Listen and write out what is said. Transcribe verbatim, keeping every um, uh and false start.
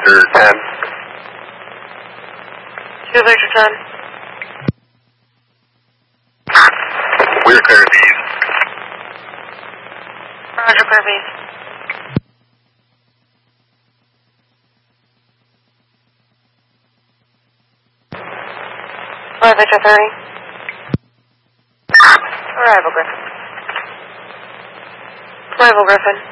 Victor ten. two Victor ten. We're clear these. Roger, clear these. five Victor thirty. Arrival Griffin. Arrival Griffin.